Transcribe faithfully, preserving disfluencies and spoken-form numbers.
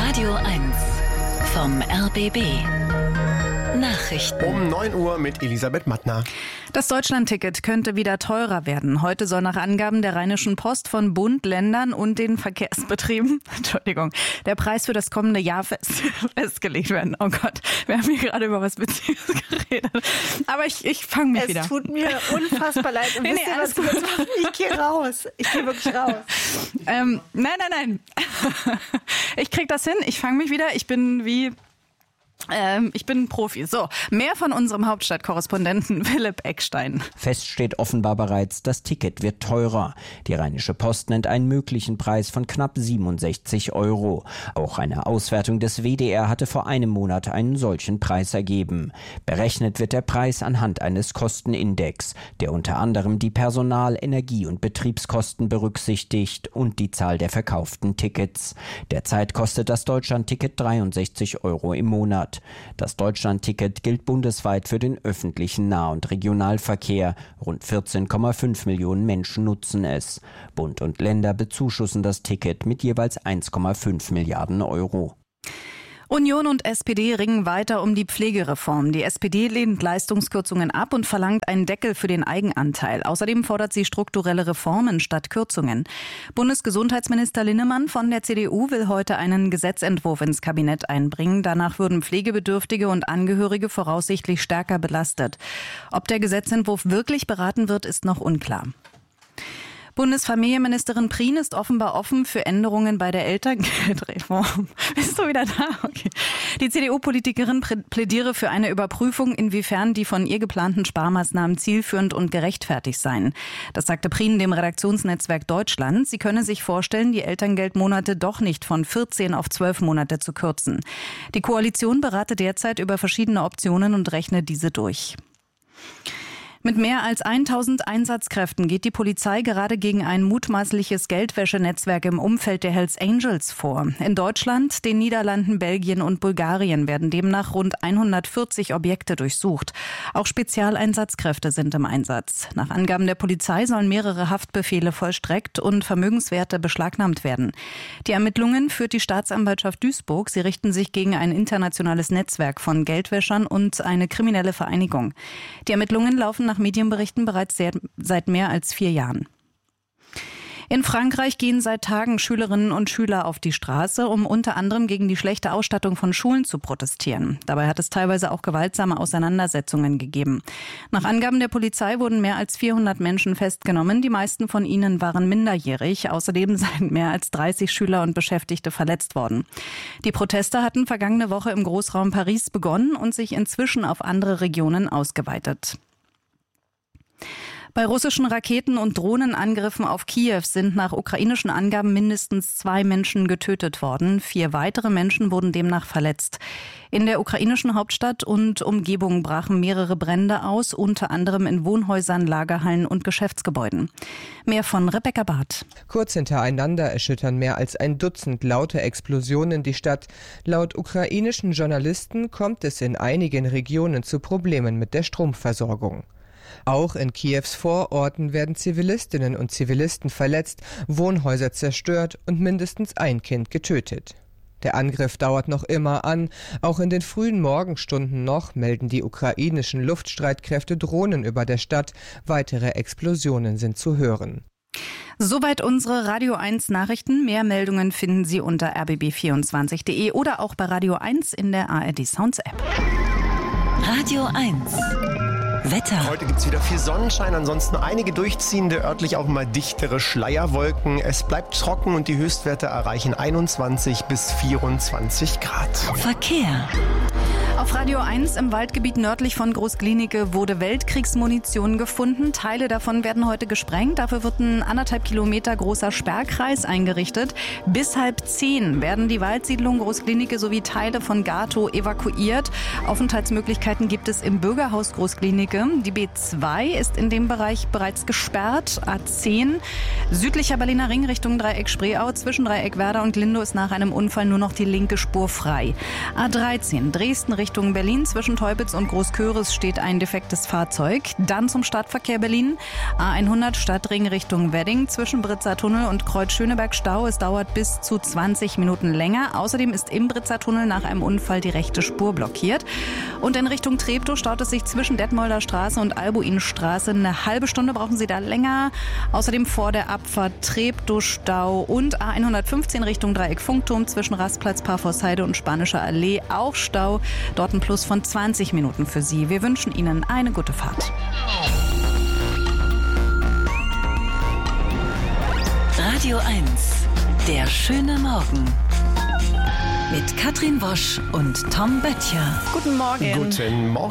Radio eins vom R B B. Nachrichten. Um neun Uhr mit Elisabeth Mattner. Das Deutschlandticket könnte wieder teurer werden. Heute soll nach Angaben der Rheinischen Post von Bund, Ländern und den Verkehrsbetrieben, Entschuldigung, der Preis für das kommende Jahr fest, festgelegt werden. Oh Gott, wir haben hier gerade über was Witziges geredet. Aber ich, ich fange mich es wieder. Es tut mir unfassbar leid. Und nee, wisst nee, ihr, was du jetzt machst? Ich gehe raus. Ich gehe wirklich raus. Ähm, nein, nein, nein. Ich krieg das hin. Ich fange mich wieder. Ich bin wie... Ähm, ich bin ein Profi. So, mehr von unserem Hauptstadtkorrespondenten Philipp Eckstein. Fest steht offenbar bereits, das Ticket wird teurer. Die Rheinische Post nennt einen möglichen Preis von knapp siebenundsechzig Euro. Auch eine Auswertung des W D R hatte vor einem Monat einen solchen Preis ergeben. Berechnet wird der Preis anhand eines Kostenindex, der unter anderem die Personal-, Energie- und Betriebskosten berücksichtigt und die Zahl der verkauften Tickets. Derzeit kostet das Deutschlandticket dreiundsechzig Euro im Monat. Das Deutschlandticket gilt bundesweit für den öffentlichen Nah- und Regionalverkehr. Rund vierzehn Komma fünf Millionen Menschen nutzen es. Bund und Länder bezuschussen das Ticket mit jeweils eins Komma fünf Milliarden Euro. Union und S P D ringen weiter um die Pflegereform. Die S P D lehnt Leistungskürzungen ab und verlangt einen Deckel für den Eigenanteil. Außerdem fordert sie strukturelle Reformen statt Kürzungen. Bundesgesundheitsminister Linnemann von der C D U will heute einen Gesetzentwurf ins Kabinett einbringen. Danach würden Pflegebedürftige und Angehörige voraussichtlich stärker belastet. Ob der Gesetzentwurf wirklich beraten wird, ist noch unklar. Bundesfamilienministerin Prien ist offenbar offen für Änderungen bei der Elterngeldreform. Bist du wieder da? Okay. Die C D U-Politikerin plädiere für eine Überprüfung, inwiefern die von ihr geplanten Sparmaßnahmen zielführend und gerechtfertigt seien. Das sagte Prien dem Redaktionsnetzwerk Deutschland. Sie könne sich vorstellen, die Elterngeldmonate doch nicht von vierzehn auf zwölf Monate zu kürzen. Die Koalition berate derzeit über verschiedene Optionen und rechne diese durch. Mit mehr als tausend Einsatzkräften geht die Polizei gerade gegen ein mutmaßliches Geldwäschenetzwerk im Umfeld der Hells Angels vor. In Deutschland, den Niederlanden, Belgien und Bulgarien werden demnach rund hundertvierzig Objekte durchsucht. Auch Spezialeinsatzkräfte sind im Einsatz. Nach Angaben der Polizei sollen mehrere Haftbefehle vollstreckt und Vermögenswerte beschlagnahmt werden. Die Ermittlungen führt die Staatsanwaltschaft Duisburg. Sie richten sich gegen ein internationales Netzwerk von Geldwäschern und eine kriminelle Vereinigung. Die Ermittlungen laufen nach Medienberichten bereits sehr, seit mehr als vier Jahren. In Frankreich gehen seit Tagen Schülerinnen und Schüler auf die Straße, um unter anderem gegen die schlechte Ausstattung von Schulen zu protestieren. Dabei hat es teilweise auch gewaltsame Auseinandersetzungen gegeben. Nach Angaben der Polizei wurden mehr als vierhundert Menschen festgenommen. Die meisten von ihnen waren minderjährig. Außerdem seien mehr als dreißig Schüler und Beschäftigte verletzt worden. Die Proteste hatten vergangene Woche im Großraum Paris begonnen und sich inzwischen auf andere Regionen ausgeweitet. Bei russischen Raketen- und Drohnenangriffen auf Kiew sind nach ukrainischen Angaben mindestens zwei Menschen getötet worden. Vier weitere Menschen wurden demnach verletzt. In der ukrainischen Hauptstadt und Umgebung brachen mehrere Brände aus, unter anderem in Wohnhäusern, Lagerhallen und Geschäftsgebäuden. Mehr von Rebecca Barth. Kurz hintereinander erschüttern mehr als ein Dutzend laute Explosionen die Stadt. Laut ukrainischen Journalisten kommt es in einigen Regionen zu Problemen mit der Stromversorgung. Auch in Kiews Vororten werden Zivilistinnen und Zivilisten verletzt, Wohnhäuser zerstört und mindestens ein Kind getötet. Der Angriff dauert noch immer an. Auch in den frühen Morgenstunden noch melden die ukrainischen Luftstreitkräfte Drohnen über der Stadt. Weitere Explosionen sind zu hören. Soweit unsere Radio eins Nachrichten. Mehr Meldungen finden Sie unter r b b vierundzwanzig punkt de oder auch bei Radio eins in der A R D Sounds App. Radio eins. Wetter. Heute gibt es wieder viel Sonnenschein, ansonsten einige durchziehende, örtlich auch mal dichtere Schleierwolken. Es bleibt trocken und die Höchstwerte erreichen einundzwanzig bis vierundzwanzig Grad. Verkehr. Auf Radio eins im Waldgebiet nördlich von Großklinike wurde Weltkriegsmunition gefunden. Teile davon werden heute gesprengt. Dafür wird ein anderthalb Kilometer großer Sperrkreis eingerichtet. Bis halb zehn werden die Waldsiedlung Großklinike sowie Teile von Gatow evakuiert. Aufenthaltsmöglichkeiten gibt es im Bürgerhaus Großklinike. Die B zwei ist in dem Bereich bereits gesperrt. A zehn südlicher Berliner Ring Richtung Dreieck Spreeau. Zwischen Dreieck Werder und Glindow ist nach einem Unfall nur noch die linke Spur frei. A dreizehn Dresden Richtung Richtung Berlin. Zwischen Teupitz und Großköris steht ein defektes Fahrzeug. Dann zum Stadtverkehr Berlin. A hundert Stadtring Richtung Wedding. Zwischen Britzer Tunnel und Kreuz Schöneberg Stau. Es dauert bis zu zwanzig Minuten länger. Außerdem ist im Britzer Tunnel nach einem Unfall die rechte Spur blockiert. Und in Richtung Treptow staut es sich zwischen Detmolder Straße und Albuinstraße. Eine halbe Stunde brauchen Sie da länger. Außerdem vor der Abfahrt Treptow Stau und A hundertfünfzehn Richtung Dreieck Funkturm zwischen Rastplatz Parforceheide und Spanische Allee auch Stau. Dort ein Plus von zwanzig Minuten für Sie. Wir wünschen Ihnen eine gute Fahrt. Radio eins, der schöne Morgen. Mit Katrin Wosch und Tom Böttcher. Guten Morgen. Guten Morgen.